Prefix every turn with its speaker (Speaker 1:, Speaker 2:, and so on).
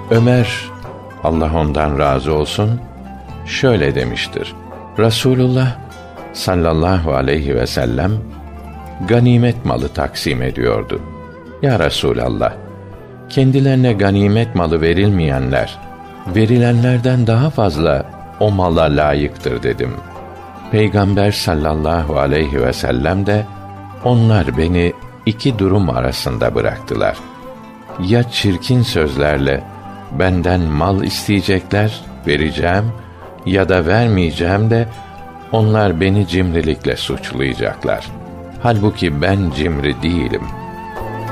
Speaker 1: Ömer, Allah ondan razı olsun, şöyle demiştir: Resulullah sallallahu aleyhi ve sellem ganimet malı taksim ediyordu. Ya Resulallah, kendilerine ganimet malı verilmeyenler, verilenlerden daha fazla o mala layıktır dedim. Peygamber sallallahu aleyhi ve sellem de, onlar beni iki durum arasında bıraktılar. Ya çirkin sözlerle benden mal isteyecekler, vereceğim, ya da vermeyeceğim de onlar beni cimrilikle suçlayacaklar. Halbuki ben cimri değilim.